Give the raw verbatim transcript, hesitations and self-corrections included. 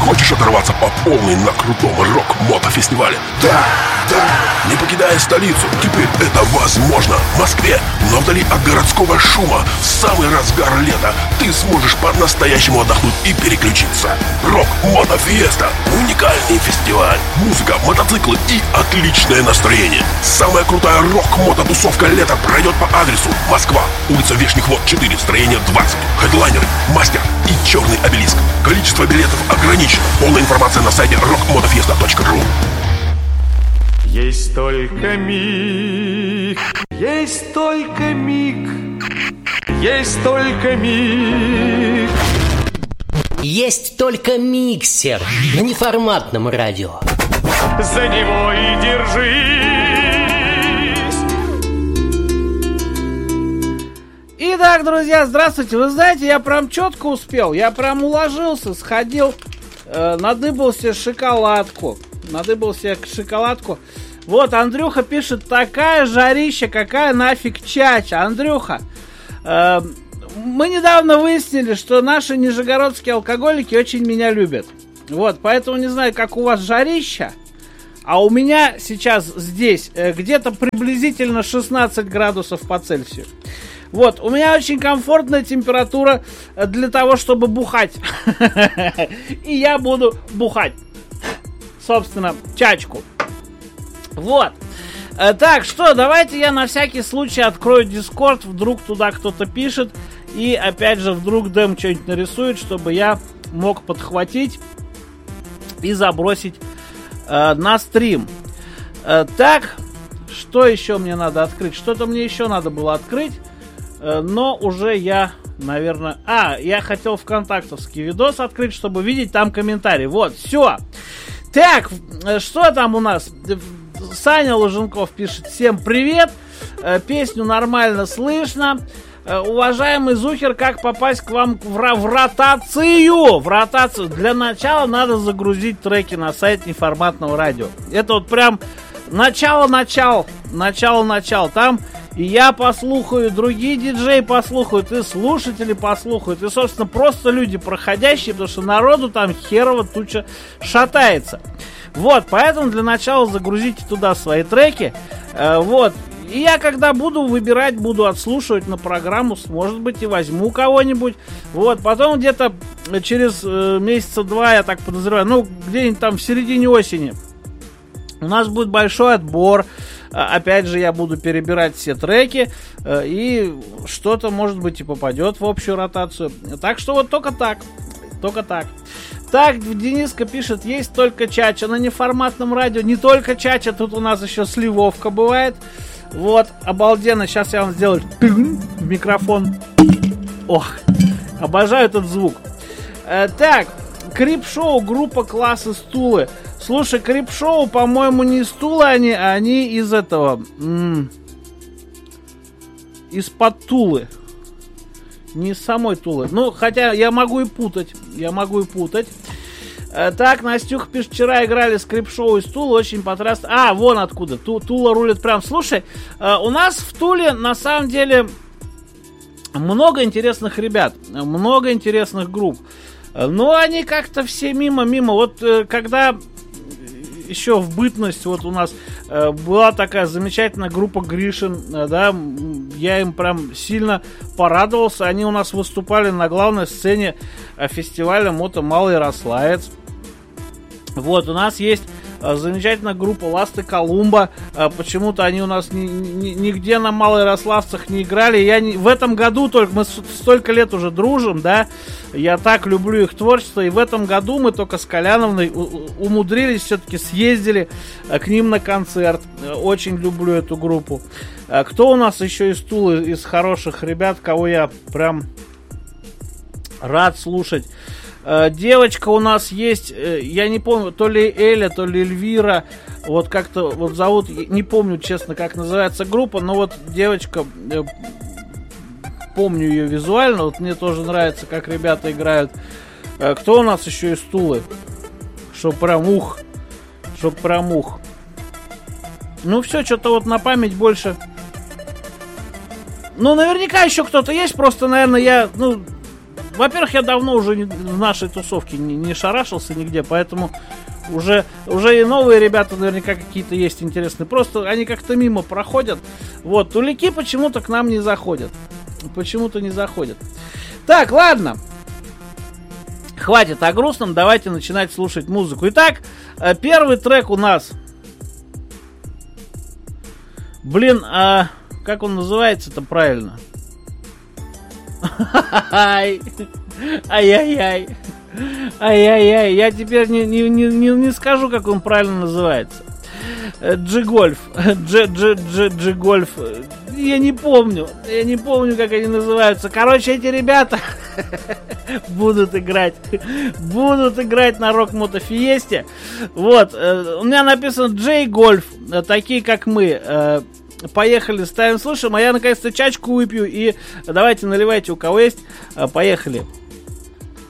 Хочешь оторваться по полной на крутом рок-мотофестивале? Да, да. Не покидая столицу, теперь это возможно. В Москве, но вдали от городского шума, в самый разгар лета ты сможешь по-настоящему отдохнуть и переключиться. Рок-мотофеста. Уникальный фестиваль. Музыка, мотоциклы и отличное настроение. Самая крутая рок-мототусовка лета пройдет по адресу: Москва, улица Вешних Вод, четыре, строение двадцать. Хедлайнеры, Мастер и Черный обелиск. Количество билетов ограничено. Полная информация на сайте рок мотофеста точка ру. Есть только миг, есть только миг, есть только миг. Есть только миксер на неформатном радио. За него и держись. Итак, друзья, здравствуйте. Вы знаете, я прям четко успел. Я прям уложился, сходил, э, надыбал себе шоколадку. Надыбал себе шоколадку. Вот, Андрюха пишет: такая жарища, какая нафиг чача. Андрюха, э, мы недавно выяснили, что наши нижегородские алкоголики очень меня любят. Вот, поэтому не знаю, как у вас жарища, а у меня сейчас здесь э, где-то приблизительно шестнадцать градусов по Цельсию. Вот, у меня очень комфортная температура для того, чтобы бухать. И я буду бухать. Собственно, чачку. Вот. Так, что, давайте я на всякий случай открою Дискорд. Вдруг туда кто-то пишет. И, опять же, вдруг Дэм что-нибудь нарисует, чтобы я мог подхватить и забросить э, на стрим. э, Так, что еще мне надо открыть? Что-то мне еще надо было открыть. э, Но уже я, наверное... А, я хотел вконтактовский видос открыть, чтобы видеть там комментарии. Вот, все. Так, что там у нас? Саня Луженков пишет: всем привет, песню нормально слышно. Уважаемый Зухер, как попасть к вам в, ро- в ротацию? В ротацию. Для начала надо загрузить треки на сайт неформатного радио. Это вот прям начало-начал, начало-начал. Там и я послухаю, другие диджеи послухают, и слушатели послухают, и, собственно, просто люди проходящие, потому что народу там херово туча шатается. Вот, поэтому для начала загрузите туда свои треки. Э, вот. И я, когда буду выбирать, буду отслушивать на программу, может быть, и возьму кого-нибудь. Вот, потом где-то через э, месяца два, я так подозреваю, ну, где-нибудь там в середине осени, у нас будет большой отбор. Опять же, я буду перебирать все треки, и что-то, может быть, и попадет в общую ротацию. Так что вот только так. Только так. Так, Дениска пишет: есть только чача на неформатном радио. Не только чача, тут у нас еще сливовка бывает. Вот, обалденно. Сейчас я вам сделаю в микрофон. Ох, обожаю этот звук. Так, Крип-шоу, группа класса Стулы. Слушай, Крип-шоу, по-моему, не стулы они, а они из этого... М- из-под Тулы. Не из самой Тулы. Ну, хотя я могу и путать. Я могу и путать. Э, так, Настюха пишет: вчера играли с Крип-шоу из Тулы, очень потряс... А, вон откуда. Ту- Тула рулит прям. Слушай, э, у нас в Туле, на самом деле, много интересных ребят. Много интересных групп. Но они как-то все мимо-мимо. Вот э, когда... еще в бытность вот у нас э, была такая замечательная группа Гришин, э, да, я им прям сильно порадовался. Они у нас выступали на главной сцене э, фестиваля Мото Малый Ярославец. Вот, у нас есть э, замечательная группа Ласты Колумба. Э, почему-то они у нас ни, ни, нигде на Малоярославцах не играли. Я не, в этом году только, мы столько лет уже дружим, да, я так люблю их творчество, и в этом году мы только с Коляновной умудрились, все-таки съездили к ним на концерт. Очень люблю эту группу. Кто у нас еще из Тулы, из хороших ребят, кого я прям рад слушать? Девочка у нас есть, я не помню, то ли Эля, то ли Эльвира, вот как-то вот зовут, не помню, честно, как называется группа, но вот девочка... Помню ее визуально, вот мне тоже нравится, как ребята играют. Кто у нас еще из Тулы? Чтоб прям ух. Чтоб прям ух. Ну все, что-то вот на память больше. Ну, наверняка еще кто-то есть, просто, наверное, я, ну, во-первых, я давно уже не, в нашей тусовке не, не шарашился нигде, поэтому уже, уже и новые ребята наверняка какие-то есть интересные. Просто они как-то мимо проходят. Вот, тулики почему-то к нам не заходят. Почему-то не заходят. Так, ладно. Хватит о грустном, давайте начинать слушать музыку. Итак, первый трек у нас. Блин, а как он называется-то правильно? Ай-яй-яй. Ай-яй-яй. Я теперь не, не, не, не скажу, как он правильно называется. G-Golf. G-G-G-G-Golf. Я не помню. Я не помню, как они называются. Короче, эти ребята будут играть. Будут играть на Рок-Мото-Фиесте. Вот. У меня написано J-Golf. Такие, как мы. Поехали, ставим, слушаем. А я, наконец-то, чачку выпью. И давайте, наливайте, у кого есть. Поехали.